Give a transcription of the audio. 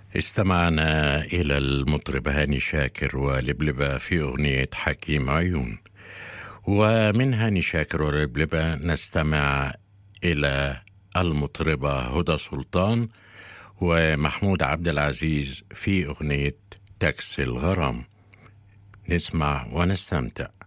استمعنا إلى المطرب هاني شاكر ولبلبة في أغنية حكيم عيون. ومن هاني شاكر ولبلبة نستمع إلى المطربة هدى سلطان ومحمود عبد العزيز في أغنية تاكسي الغرام. نسمع ونستمتع.